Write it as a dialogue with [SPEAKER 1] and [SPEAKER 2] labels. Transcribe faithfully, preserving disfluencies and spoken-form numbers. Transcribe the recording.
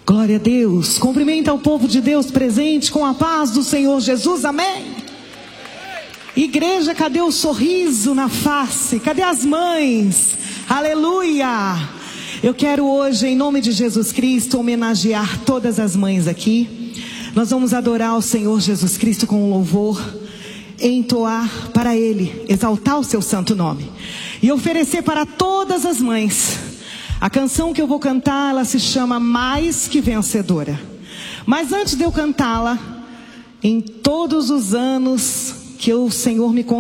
[SPEAKER 1] Glória a Deus. Cumprimenta o povo de Deus presente com a paz do Senhor Jesus. Amém. Igreja, cadê o sorriso na face? Cadê as mães? Aleluia. Eu quero hoje, em nome de Jesus Cristo, homenagear todas as mães aqui. Nós vamos adorar o Senhor Jesus Cristo com um louvor, entoar para Ele, exaltar o seu santo nome e oferecer para todas as mães. A canção que eu vou cantar, ela se chama Mais Que Vencedora. Mas antes de eu cantá-la, em todos os anos que o Senhor me